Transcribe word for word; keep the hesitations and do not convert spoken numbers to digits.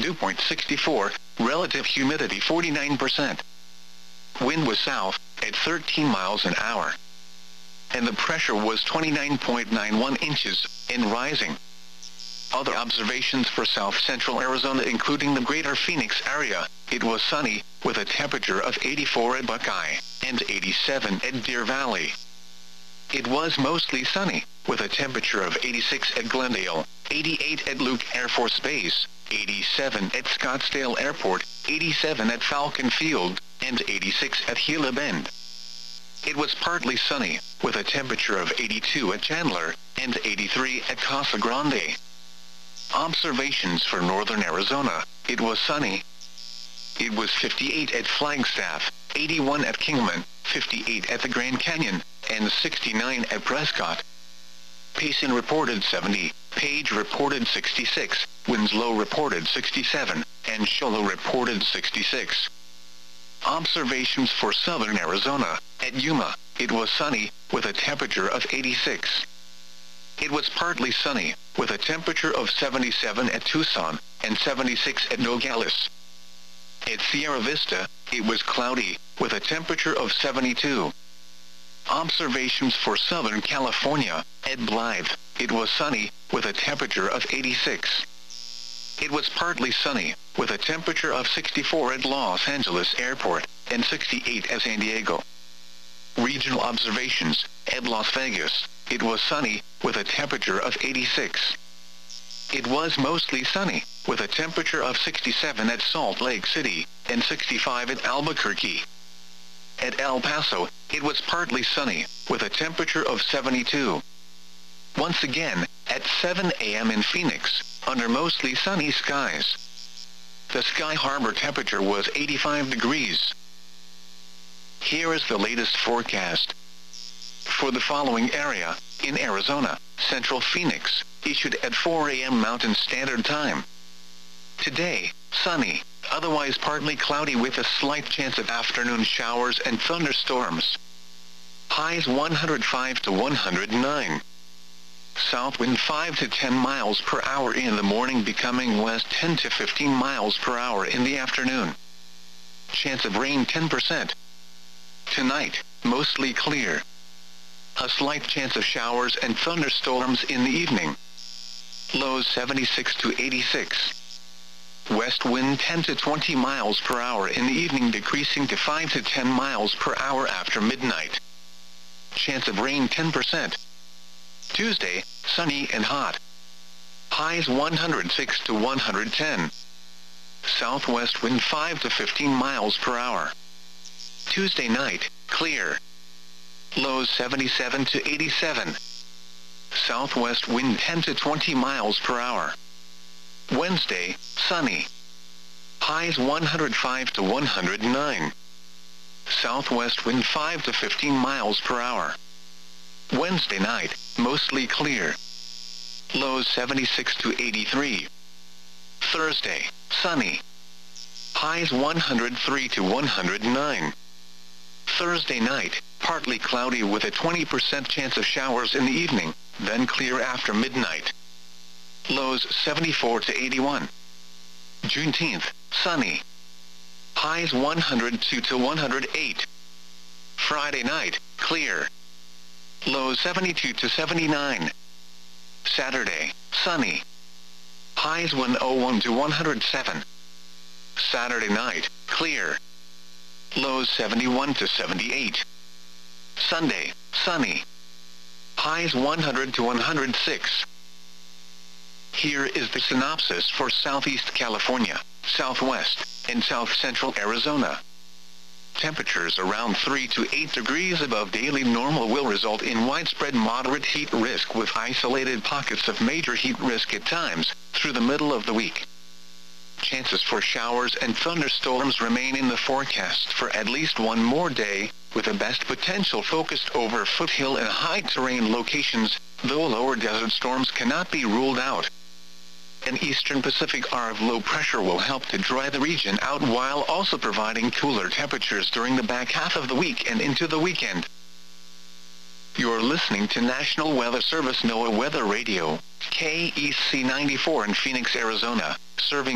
dew point sixty-four, relative humidity forty-nine percent. Wind was south, at thirteen miles an hour. And the pressure was twenty-nine point nine one inches, and rising. Other observations for south-central Arizona including the greater Phoenix area, it was sunny, with a temperature of eighty-four at Buckeye, and eighty-seven at Deer Valley. It was mostly sunny, with a temperature of eighty-six at Glendale, eighty-eight at Luke Air Force Base, eighty-seven at Scottsdale Airport, eighty-seven at Falcon Field, and eighty-six at Gila Bend. It was partly sunny, with a temperature of eighty-two at Chandler, and eighty-three at Casa Grande. Observations for northern Arizona, it was sunny. It was fifty-eight at Flagstaff, eighty-one at Kingman, fifty-eight at the Grand Canyon, and sixty-nine at Prescott. Payson reported seventy, Page reported sixty-six, Winslow reported sixty-seven, and Shoalo reported sixty-six. Observations for southern Arizona, at Yuma, it was sunny, with a temperature of eighty-six. It was partly sunny, with a temperature of seventy-seven at Tucson, and seventy-six at Nogales. At Sierra Vista, it was cloudy, with a temperature of seventy-two. Observations for Southern California, at Blythe, it was sunny, with a temperature of eighty-six. It was partly sunny, with a temperature of sixty-four at Los Angeles Airport, and sixty-eight at San Diego. Regional observations, at Las Vegas, it was sunny, with a temperature of eighty-six. It was mostly sunny, with a temperature of sixty-seven at Salt Lake City, and sixty-five at Albuquerque. At El Paso, it was partly sunny, with a temperature of seventy-two. Once again, at seven a m in Phoenix, under mostly sunny skies. The Sky Harbor temperature was eighty-five degrees. Here is the latest forecast. For the following area, in Arizona, Central Phoenix, issued at four a m Mountain Standard Time. Today, sunny, otherwise partly cloudy with a slight chance of afternoon showers and thunderstorms. Highs one hundred five to one hundred nine. South wind five to ten miles per hour in the morning, becoming west ten to fifteen miles per hour in the afternoon. Chance of rain ten percent. Tonight, mostly clear. A slight chance of showers and thunderstorms in the evening. Lows seventy-six to eighty-six. West wind ten to twenty miles per hour in the evening, decreasing to five to ten miles per hour after midnight. Chance of rain ten percent. Tuesday, sunny and hot. Highs one hundred six to one hundred ten. Southwest wind five to fifteen miles per hour. Tuesday night, clear. Lows seventy-seven to eighty-seven. Southwest wind ten to twenty miles per hour. Wednesday, sunny. Highs one hundred five to one hundred nine. Southwest wind five to fifteen miles per hour. Wednesday night, mostly clear. Lows seventy-six to eighty-three. Thursday, sunny. Highs one hundred three to one hundred nine. Thursday night, partly cloudy with a twenty percent chance of showers in the evening, then clear after midnight. Lows seventy-four to eighty-one. Juneteenth, sunny. Highs one hundred two to one hundred eight. Friday night, clear. Lows seventy-two to seventy-nine. Saturday, sunny. Highs one oh one to one hundred seven. Saturday night, clear. Lows seventy-one to seventy-eight. Sunday, sunny. Highs one hundred to one hundred six. Here is the synopsis for Southeast California, Southwest, and South Central Arizona. Temperatures around three to eight degrees above daily normal will result in widespread moderate heat risk, with isolated pockets of major heat risk at times through the middle of the week. Chances for showers and thunderstorms remain in the forecast for at least one more day, with the best potential focused over foothill and high-terrain locations, though lower desert storms cannot be ruled out. An eastern Pacific arc of low pressure will help to dry the region out, while also providing cooler temperatures during the back half of the week and into the weekend. You're listening to National Weather Service NOAA Weather Radio, K E C ninety-four in Phoenix, Arizona, serving